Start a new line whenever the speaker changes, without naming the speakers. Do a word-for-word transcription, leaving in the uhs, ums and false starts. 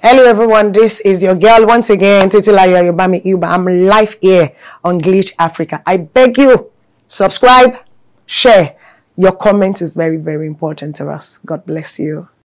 Hello everyone, this is your girl once again, Titilayo Yobami Uba. I'm live here on Glitch Africa. I beg you, subscribe, share. Your comment is very, very important to us. God bless you.